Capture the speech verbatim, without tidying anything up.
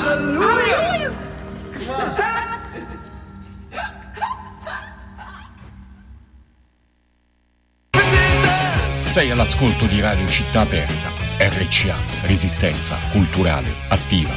Hallelujah! Sei all'ascolto di Radio Città Aperta, R C A, Resistenza Culturale Attiva.